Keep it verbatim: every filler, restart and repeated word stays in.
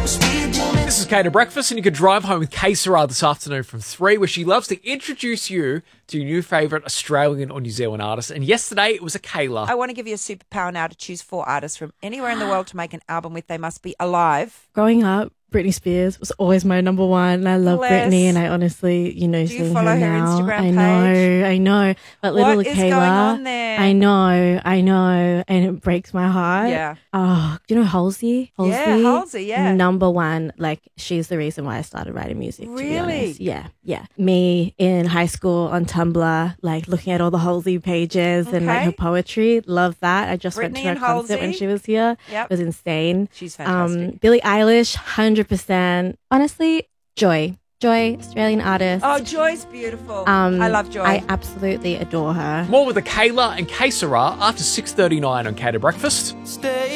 This is Kate at Breakfast, and you can drive home with Kay Sarah this afternoon from three, where she loves to introduce you to your new favourite Australian or New Zealand artist. And yesterday it was a Kayla. I want to give you a superpower now to choose four artists from anywhere in the world to make an album with. They must be alive. Growing up, Britney Spears was always my number one. I love Bless. Britney, and I honestly, you know, Do you seeing follow her her now. Instagram I know, I know. But little What is Kayla, going on there? I know, I know, and it breaks my heart. Yeah. Oh, do you know Halsey? Halsey? Yeah, Halsey, yeah. Number one. Like, she's the reason why I started writing music. To Really? be honest. Yeah, yeah. Me in high school on Tumblr, like looking at all the Halsey pages and like Okay. her poetry. Love that. I just went Brittany to her and concert when Halsey. she was here. Yep. It was insane. She's fantastic. Um, Billie Eilish, one hundred percent. Honestly, Joy. Joy, Australian artist. Oh, Joy's beautiful. Um, I love Joy. I absolutely adore her. More with the Kayla and Kay Sarah after six thirty-nine on Kate at Breakfast. Stay